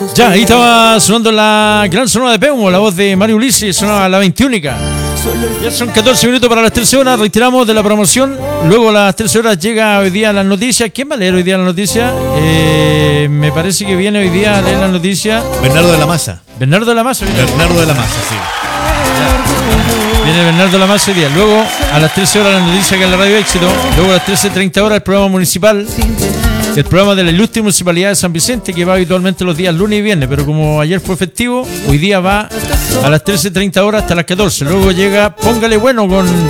Ya, ahí estaba sonando la gran sonora de Peumo, la voz de Mario Ulises, sonaba la 21. Ya son 14 minutos para las 13 horas, retiramos de la promoción. Luego a las 13 horas llega hoy día las noticias. ¿Quién va a leer hoy día las noticias? Me parece que viene hoy día a leer las noticias Bernardo de la Maza. Bernardo de la Maza. Bernardo de la Maza, sí. Viene Bernardo de la Maza hoy día. Luego a las 13 horas las noticias que es la Radio Éxito. Luego a las 13:30 horas el programa municipal. El programa de la ilustre municipalidad de San Vicente, que va habitualmente los días lunes y viernes, pero como ayer fue festivo, hoy día va a las 13:30 horas hasta las 14. Luego llega Póngale Bueno con